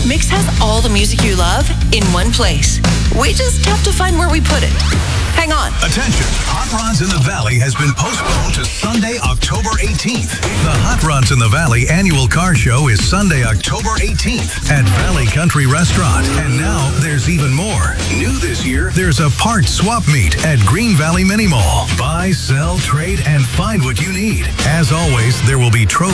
Mix has all the music you love in one place. We just have to find where we put it. Hang on. Attention, Hot Rods in the Valley has been postponed to Sunday, October 18th. The Hot Rods in the Valley annual car show is Sunday, October 18th at Valley Country Restaurant. And now there's even more. New this year, there's a parts swap meet at Green Valley Mini Mall. Buy, sell, trade, and find what you need. As always, there will be trophies